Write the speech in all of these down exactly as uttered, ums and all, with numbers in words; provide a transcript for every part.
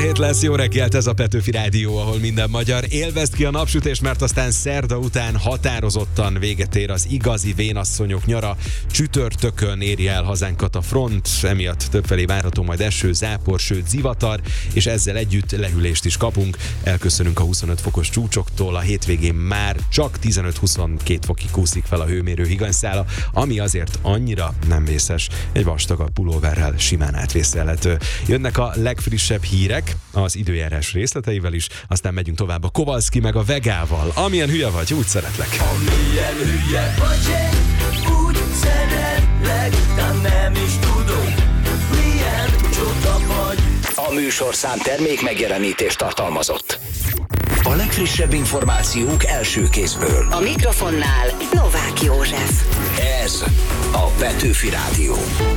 hét lesz, jó reggelt, ez a Petőfi Rádió, ahol minden magyar. Élvezd ki a napsütés, mert aztán szerda után határozottan véget ér az igazi vénasszonyok nyara. Csütörtökön éri el hazánkat a front, emiatt többfelé várható majd eső, zápor, sőt zivatar, és ezzel együtt lehűlést is kapunk. Elköszönünk a huszonöt fokos csúcsoktól, a hétvégén már csak tizenöt-huszonkettő fokig kúszik fel a hőmérő higanyszála, ami azért annyira nem vészes. Egy vastagabb pulóverrel simán átvészelhető. Jönnek a legfrissebb hírek, az időjárás részleteivel is, aztán megyünk tovább a Kowalski meg a Vegával. Amilyen hülye vagy, úgy szeretlek. Amilyen hülye vagy, úgy szeretlek, de nem is tudom, milyen csoda vagy. A műsorszám termék megjelenítést tartalmazott. A legfrissebb információk első kézből. A mikrofonnál Novák József. Ez a Petőfi Rádió.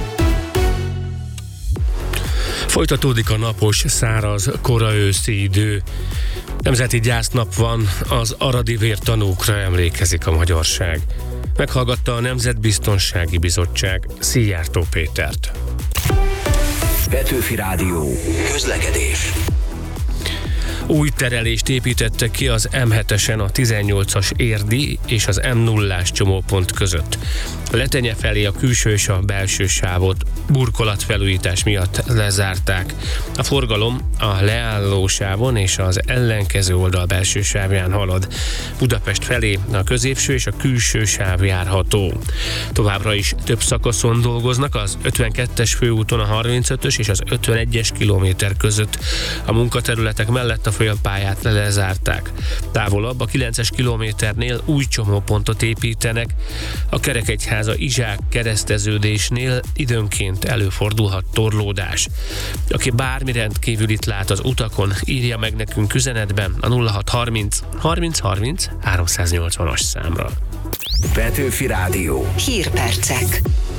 Folytatódik a napos, száraz, kora őszi idő. Nemzeti gyásznap van, az aradi vértanúkra emlékezik a magyarság. Meghallgatta a Nemzetbiztonsági Bizottság Szijjártó Pétert. Petőfi Rádió. Közlekedés. Új terelést építettek ki az em hetesen a tizennyolcas érdi és az em nullás csomópont között. Letenye felé a külső és a belső sávot burkolatfelújítás miatt lezárták. A forgalom a leálló sávon és az ellenkező oldal belső sávján halad. Budapest felé a középső és a külső sáv járható. Továbbra is több szakaszon dolgoznak, az ötvenkettes főúton a harmincötös és az ötvenegyes kilométer között. A munkaterületek mellett a főpályát lezárták. Távolabb a kilences kilométernél új csomópontot építenek. A Kerekegyháza Izsák kereszteződésnél időnként előfordulhat torlódás. Aki bármi rendkívülit lát az utakon, írja meg nekünk üzenetben a nulla hat harminc harminc harminc háromszáznyolcvanas számra. Petőfi Rádió. Hírpercek.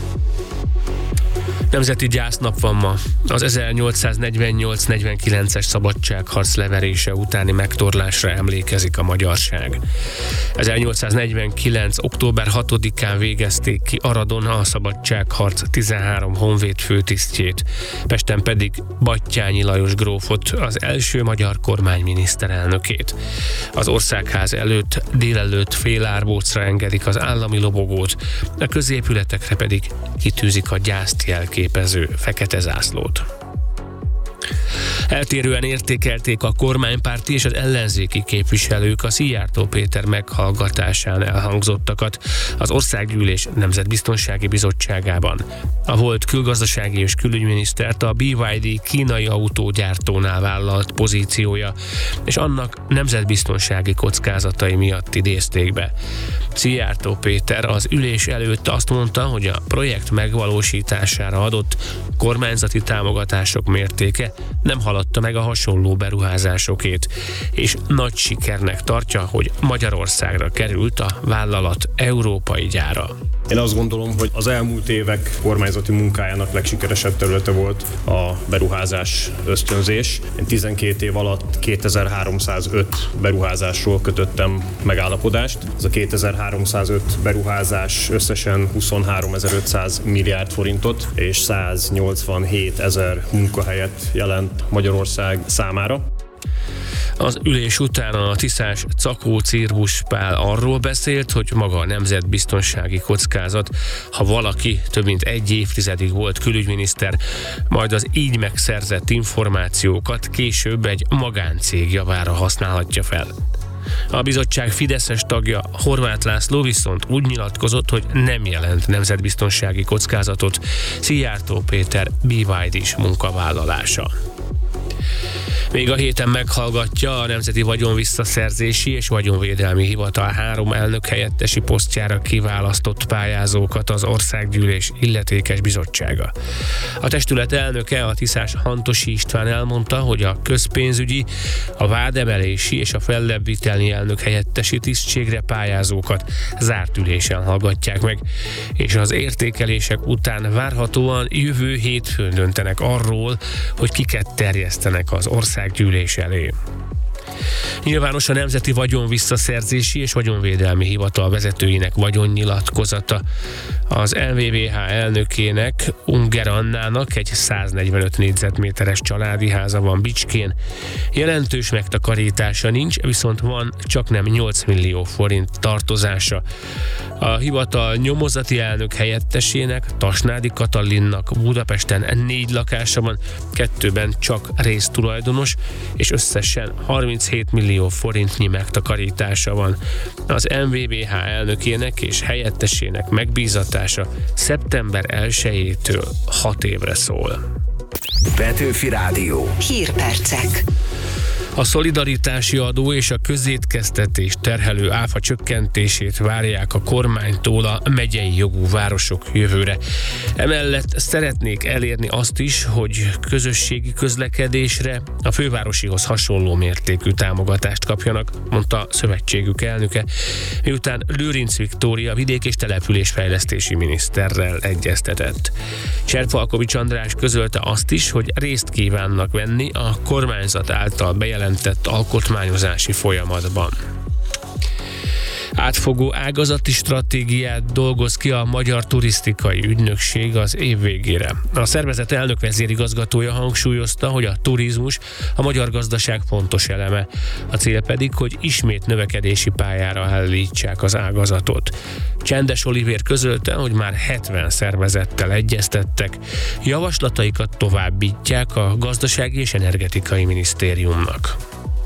Nemzeti gyásznap van ma. Az ezernyolcszáznegyvennyolc negyvenkilences szabadságharc leverése utáni megtorlásra emlékezik a magyarság. ezernyolcszáznegyvenkilenc. október hatodikán végezték ki Aradon a szabadságharc tizenhárom honvéd főtisztjét, Pesten pedig Batthyány Lajos grófot, az első magyar kormány miniszterelnökét. Az országház előtt délelőtt fél árbócra engedik az állami lobogót, a középületekre pedig kitűzik a gyászt jelképező fekete zászlót. Eltérően értékelték a kormánypárti és az ellenzéki képviselők a Szijjártó Péter meghallgatásán elhangzottakat az Országgyűlés Nemzetbiztonsági Bizottságában. A volt külgazdasági és külügyminisztert a bé ipszilon dé kínai autógyártónál vállalt pozíciója és annak nemzetbiztonsági kockázatai miatt idézték be. Szijjártó Péter az ülés előtt azt mondta, hogy a projekt megvalósítására adott kormányzati támogatások mértéke nem haladta meg a hasonló beruházásokét, és nagy sikernek tartja, hogy Magyarországra került a vállalat európai gyára. Én azt gondolom, hogy az elmúlt évek kormányzati munkájának legsikeresebb területe volt a beruházás ösztönzés. Én tizenkét év alatt kétezer-háromszázöt beruházásról kötöttem megállapodást. Ez a kétezer-háromszázöt beruházás összesen huszonháromezer-ötszáz milliárd forintot és száznyolcvanhét ezer munkahelyet jelent Magyarország számára. Az ülés után a tiszás Czakó Cirbusz Pál arról beszélt, hogy maga a nemzetbiztonsági kockázat, ha valaki több mint egy évtizedig volt külügyminiszter, majd az így megszerzett információkat később egy magáncég javára használhatja fel. A bizottság fideszes tagja Horváth László viszont úgy nyilatkozott, hogy nem jelent nemzetbiztonsági kockázatot Szijjártó Péter bé ipszilon dés munkavállalása. Még a héten meghallgatja a Nemzeti Vagyonvisszaszerzési és Vagyonvédelmi Hivatal három elnök helyettesi posztjára kiválasztott pályázókat az Országgyűlés illetékes bizottsága. A testület elnöke, a tiszás Hantosi István elmondta, hogy a közpénzügyi, a vádemelési és a fellebbviteli elnök helyettesi tisztségre pályázókat zárt ülésen hallgatják meg, és az értékelések után várhatóan jövő hétfőn döntenek arról, hogy kiket terjesztenek az országgyűlés elé. Nyilvános a Nemzeti Vagyon Visszaszerzési és Vagyonvédelmi Hivatal vezetőinek vagyonnyilatkozata. Az en vé vé há elnökének, Unger Annának egy száznegyvenöt négyzetméteres családi háza van Bicskén. Jelentős megtakarítása nincs, viszont van csaknem nyolc millió forint tartozása. A hivatal nyomozati elnök helyettesének, Tasnádi Katalinnak Budapesten négy lakása van, kettőben csak résztulajdonos, és összesen harminchét millió forintnyi megtakarítása van. Az en vé vé há elnökének és helyettesének megbízatása szeptember elsejétől hat évre szól. Petőfi Rádió. Hírpercek. A szolidaritási adó és a közétkeztetés terhelő áfa csökkentését várják a kormánytól a megyei jogú városok jövőre. Emellett szeretnék elérni azt is, hogy közösségi közlekedésre a fővárosihoz hasonló mértékű támogatást kapjanak, mondta szövetségük elnöke, miután Lőrinc Viktória vidék- és településfejlesztési miniszterrel egyeztetett. Cserpalkovics András közölte azt is, hogy részt kívánnak venni a kormányzat által bejelentett alkotmányozási folyamatban. Átfogó ágazati stratégiát dolgoz ki a Magyar Turisztikai Ügynökség az év végére. A szervezet elnök vezérigazgatója hangsúlyozta, hogy a turizmus a magyar gazdaság fontos eleme. A cél pedig, hogy ismét növekedési pályára állítsák az ágazatot. Csendes Olivér közölte, hogy már hetven szervezettel egyeztettek. Javaslataikat továbbítják a Gazdasági és Energetikai Minisztériumnak.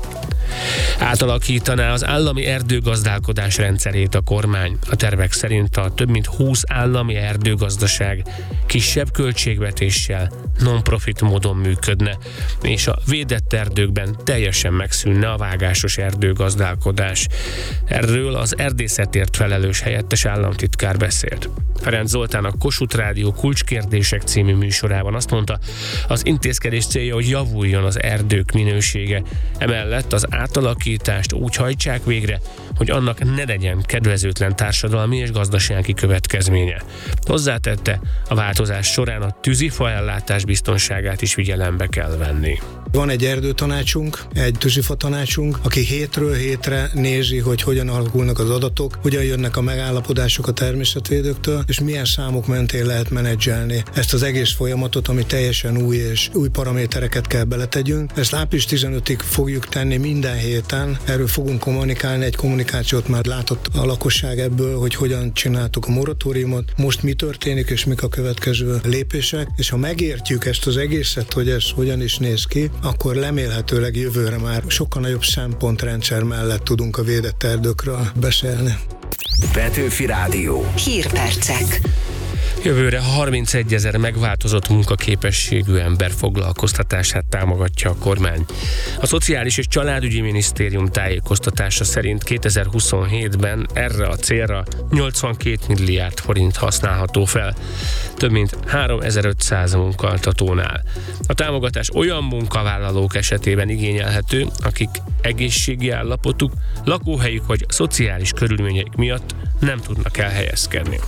Átalakítaná az állami erdőgazdálkodás rendszerét a kormány. A tervek szerint a több mint húsz állami erdőgazdaság kisebb költségvetéssel, non-profit módon működne, és a védett erdőkben teljesen megszűnne a vágásos erdőgazdálkodás. Erről az erdészetért felelős helyettes államtitkár beszélt. Ferenc Zoltán a Kossuth Rádió Kulcskérdések című műsorában azt mondta, az intézkedés célja, hogy javuljon az erdők minősége. Emellett az átalakítást úgy hajtsák végre, hogy annak ne legyen kedvezőtlen társadalmi és gazdasági következménye. Hozzátette, a változás során a tűzifaellátás biztonságát is figyelembe kell venni. Van egy erdőtanácsunk, egy tűzifa tanácsunk, aki hétről hétre nézi, hogy hogyan alakulnak az adatok, hogyan jönnek a megállapodások a természetvédőktől, és milyen számok mentén lehet menedzselni ezt az egész folyamatot, ami teljesen új és új paramétereket kell beletegyünk. Ezt április tizenötödikéig fogjuk tenni minden héten, erről fogunk kommunikálni, egy kommunikációt már látott a lakosság ebből, hogy hogyan csináltuk a moratóriumot, most mi történik és mik a következő lépések, és ha megértjük ezt az egészet, hogy ez hogyan is néz ki, akkor remélhetőleg jövőre már sokkal nagyobb szempontrendszer mellett tudunk a védett erdőkről beszélni. Petőfi Rádió. Hírpercek. Jövőre harmincegyezer megváltozott munkaképességű ember foglalkoztatását támogatja a kormány. A Szociális és Családügyi Minisztérium tájékoztatása szerint kétezer-huszonhétben erre a célra nyolcvankét milliárd forint használható fel, több mint háromezer-ötszáz munkáltatónál. A támogatás olyan munkavállalók esetében igényelhető, akik egészségi állapotuk, lakóhelyük vagy szociális körülményeik miatt nem tudnak elhelyezkedni.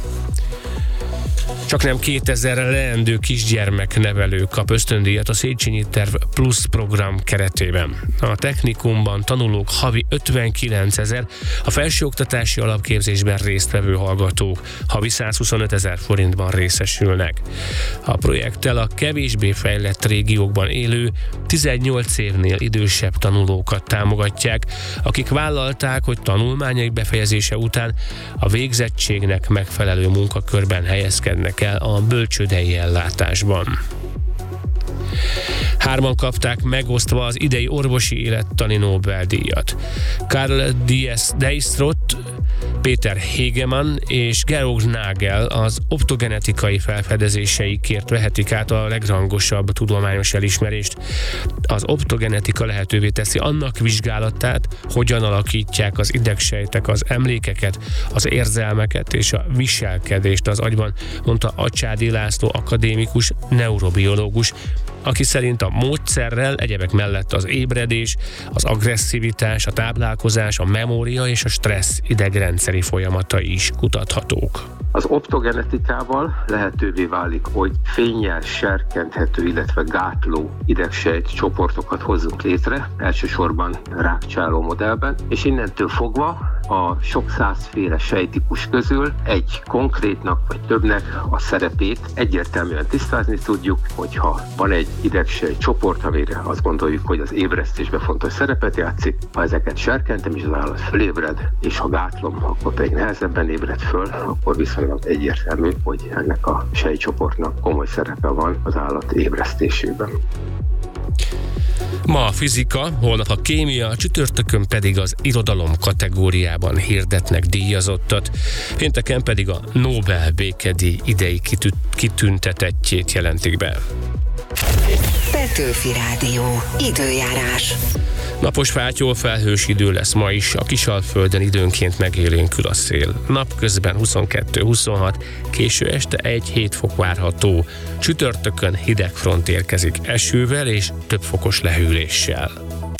Csaknem kétezer leendő kisgyermeknevelő kap ösztöndíjat a Széchenyi Terv Plusz program keretében. A technikumban tanulók havi ötvenkilencezer, a felsőoktatási alapképzésben résztvevő hallgatók havi százhuszonötezer forintban részesülnek. A projekttel a kevésbé fejlett régiókban élő tizennyolc évnél idősebb tanulókat támogatják, akik vállalták, hogy tanulmányaik befejezése után a végzettségnek megfelelő munkakörben helyezkednek el a bölcsődei ellátásban. Hárman kapták megosztva az idei orvosi élettani Nobel-díjat. Karl Diaz Dijkstrot, Peter Hegemann és Georg Nagel az optogenetikai felfedezéseikért vehetik át a legrangosabb tudományos elismerést. Az optogenetika lehetővé teszi annak vizsgálatát, hogyan alakítják az idegsejtek az emlékeket, az érzelmeket és a viselkedést az agyban, mondta Acsádi László akadémikus neurobiológus, aki szerint a módszerrel egyebek mellett az ébredés, az agresszivitás, a táplálkozás, a memória és a stressz idegrendszeri folyamatai is kutathatók. Az optogenetikával lehetővé válik, hogy fénnyel serkenthető, illetve gátló idegsejt csoportokat hozzunk létre, elsősorban rákcsáló modellben, és innentől fogva a sok százféle sejtípus közül egy konkrétnak vagy többnek a szerepét egyértelműen tisztázni tudjuk, hogyha van egy idegsejt csoport, amire azt gondoljuk, hogy az ébresztésben fontos szerepet játszik, ha ezeket serkentem és az állat fölébred, és ha gátlom, akkor pedig nehezebben ébred föl, akkor viszonylag egyértelmű, hogy ennek a sejtcsoportnak komoly szerepe van az állat ébresztésében. Ma a fizika, holnap a kémia, csütörtökön pedig az irodalom kategóriában hirdetnek díjazottat, pénteken pedig a Nobel békedíj idei kitü- kitüntetettjét jelentik be. Petőfi Rádió. Időjárás. Napos fátyol, felhős idő lesz ma is, a Kisalföldön időnként megélénkül a szél. Napközben huszonkettő huszonhat, késő este egy-hét fok várható. Csütörtökön hideg front érkezik esővel és több fokos lehűléssel.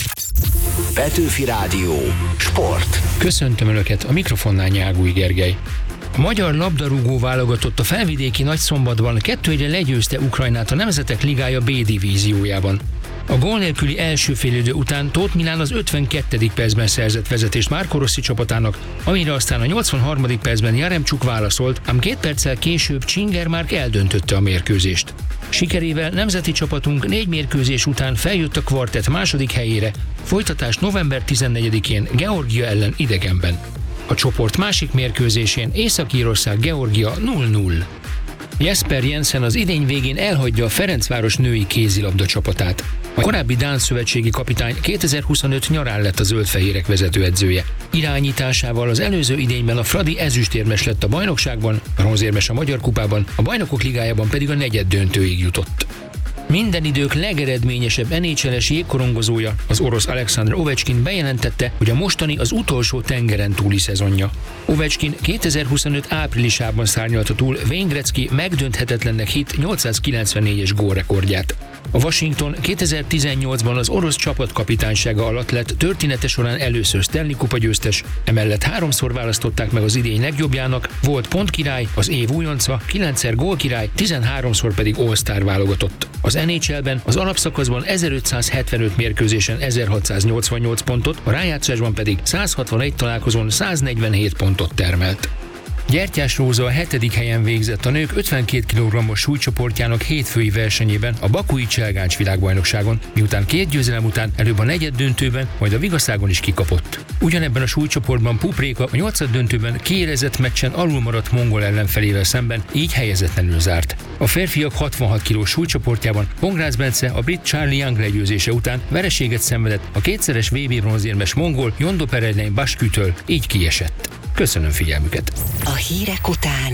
Petőfi Rádió. Sport. Köszöntöm Önöket, a mikrofonnál Nyágúj Gergely. A magyar labdarúgó válogatott a felvidéki Nagyszombatban kettő egyre legyőzte Ukrajnát a Nemzetek Ligája B divíziójában. A gól nélküli első félidő után Tóth Milán az ötvenkettedik percben szerzett vezetést Marco Rossi csapatának, amire aztán a nyolcvanharmadik percben Jaremcsuk válaszolt, ám két perccel később Csinger Márk eldöntötte a mérkőzést. Sikerével nemzeti csapatunk négy mérkőzés után feljött a kvartett második helyére, folytatás november tizennegyedikén Georgia ellen idegenben. A csoport másik mérkőzésén Észak-Írország Georgia nulla nulla. Jesper Jensen az idény végén elhagyja a Ferencváros női kézilabda csapatát. A korábbi dán szövetségi kapitány kétezer-huszonöt nyarán lett a zöldfehérek vezetőedzője. Irányításával az előző idényben a Fradi ezüstérmes lett a bajnokságban, bronzérmes a Magyar Kupában, a Bajnokok Ligájában pedig a negyeddöntőig jutott. Minden idők legeredményesebb en há el-es jégkorongozója, az orosz Alexander Ovechkin bejelentette, hogy a mostani az utolsó tengeren túli szezonja. Ovechkin kétezer-huszonöt áprilisában szárnyalta túl Wayne Gretzky megdönthetetlennek hitt nyolcszázkilencvennégyes gólrekordját. A Washington kétezer-tizennyolcban az orosz csapat kapitánysága alatt lett története során először Stanley Kupa győztes, emellett háromszor választották meg az idény legjobbjának, volt pontkirály, az év újonca, kilencszer gólkirály, tizenháromszor pedig All-Star válogatott. Az en há el-ben az alapszakaszban ezerötszázhetvenöt mérkőzésen ezerhatszáznyolcvannyolc pontot, a rájátszásban pedig százhatvanegy találkozón száznegyvenhét pontot termelt. Gyertyás Róza a hetedik helyen végzett a nők ötvenkét kilogrammos súlycsoportjának hétfői versenyében a bakui Cselgáncs világbajnokságon, miután két győzelem után előbb a negyeddöntőben, majd a Vigaszágon is kikapott. Ugyanebben a súlycsoportban Pupréka a nyolcaddöntőben kiérezett meccsen alulmaradt mongol ellenfelével szemben, így helyezetlenül zárt. A férfiak hatvanhat kilós súlycsoportjában Pongrácz Bence a brit Charlie Young legyőzése után vereséget szenvedett a kétszeres vé bé bronzérmes mongol Jondo Perejlein Baskütől, így kiesett. Köszönöm figyelmüket! A hírek után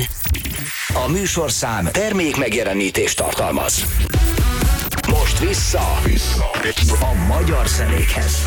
A műsorszám termék megjelenítést tartalmaz. Most vissza, vissza a magyar zenékhez.